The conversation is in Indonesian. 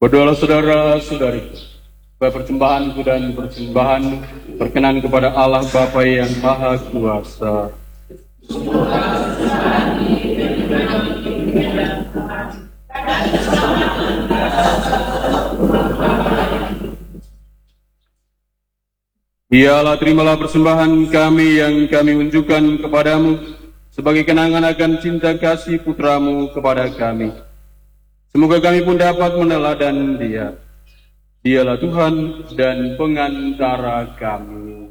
Berdoalah saudara-saudariku, supaya persembahanku dan persembahan berkenan kepada Allah Bapa yang Maha Kuasa. Ya Allah, terimalah persembahan kami yang kami unjukkan kepadamu sebagai kenangan akan cinta kasih putramu kepada kami. Semoga kami pun dapat meneladan Dia. Dialah Tuhan dan pengantara kami.